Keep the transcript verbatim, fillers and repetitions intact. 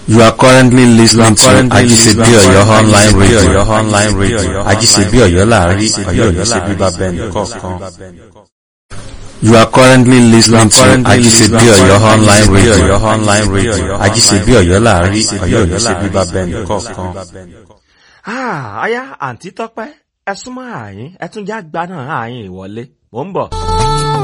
You are currently listening to Ajisebi Oyo online radio. Online radio. Ajisebi Oyo láàrin Ọ̀yọ́ Ọ̀yọ́ ṣe bíbá bẹ́ẹ̀ni kọ̀ọ̀kan. You are currently listening to Ajisebi Oyo online radio. Online radio. Ajisebi Oyo láàrin Ọ̀yọ́ Ọ̀yọ́ ṣe bíbá bẹ́ẹ̀ni kọ̀ọ̀kan. Ah, aya àǹtí Tọ́pẹ́, ẹ súnmọ́ àyín, ẹ tún já gbaná àyín ìwọlé. Mò ń bọ̀.